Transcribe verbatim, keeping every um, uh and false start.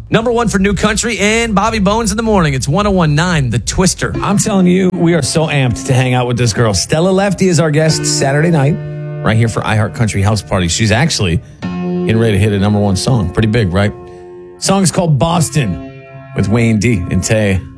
Number one for New Country and Bobby Bones in the morning. It's one oh one point nine, The Twister. I'm telling you, we are so amped to hang out with this girl. Stella Lefty is our guest Saturday night, right here for iHeart Country House Party. She's actually getting ready to hit a number one song. Pretty big, right? Song's called Boston with Wayne D and Tay.